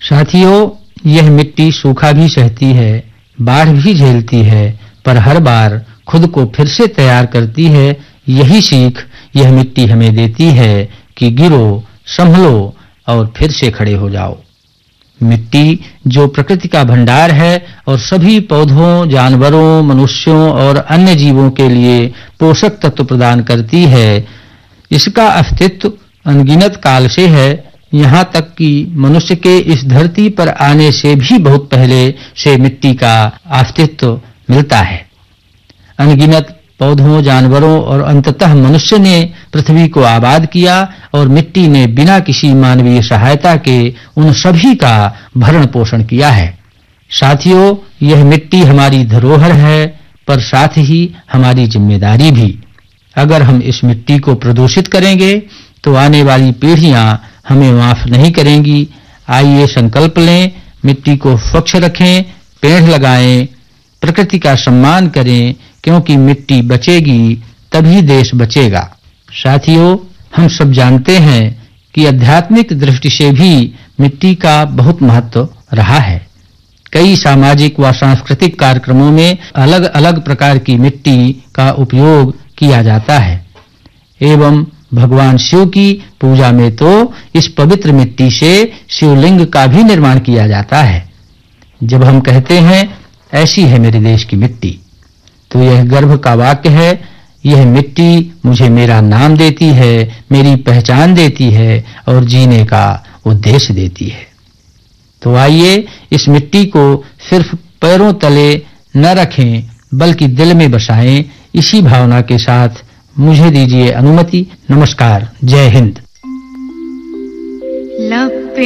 साथियों, यह मिट्टी सूखा भी सहती है, बाढ़ भी झेलती है, पर हर बार खुद को फिर से तैयार करती है। यही सीख यह मिट्टी हमें देती है कि गिरो, संभलो और फिर से खड़े हो जाओ। मिट्टी जो प्रकृति का भंडार है और सभी पौधों, जानवरों, मनुष्यों और अन्य जीवों के लिए पोषक तत्व प्रदान करती है, इसका अस्तित्व अनगिनत काल से है। यहाँ तक कि मनुष्य के इस धरती पर आने से भी बहुत पहले से मिट्टी का अस्तित्व मिलता है। अनगिनत पौधों, जानवरों और अंततः मनुष्य ने पृथ्वी को आबाद किया और मिट्टी ने बिना किसी मानवीय सहायता के उन सभी का भरण पोषण किया है। साथियों, यह मिट्टी हमारी धरोहर है, पर साथ ही हमारी जिम्मेदारी भी। अगर हम इस मिट्टी को प्रदूषित करेंगे तो आने वाली पीढ़ियां हमें माफ नहीं करेंगी। आइए संकल्प लें, मिट्टी को स्वच्छ रखें, पेड़ लगाएं, प्रकृति का सम्मान करें, क्योंकि मिट्टी बचेगी तभी देश बचेगा। साथियों, हम सब जानते हैं कि आध्यात्मिक दृष्टि से भी मिट्टी का बहुत महत्व रहा है। कई सामाजिक व सांस्कृतिक कार्यक्रमों में अलग-अलग प्रकार की मिट्टी का उपयोग किया जाता है एवं भगवान शिव की पूजा में तो इस पवित्र मिट्टी से शिवलिंग का भी निर्माण किया जाता है। जब हम कहते हैं ऐसी है मेरे देश की मिट्टी, तो यह गर्व का वाक्य है। यह मिट्टी मुझे मेरा नाम देती है, मेरी पहचान देती है और जीने का उद्देश्य देती है। तो आइए इस मिट्टी को सिर्फ पैरों तले न रखें, बल्कि दिल में बसाएं। इसी भावना के साथ मुझे दीजिए अनुमति। नमस्कार, जय हिंद।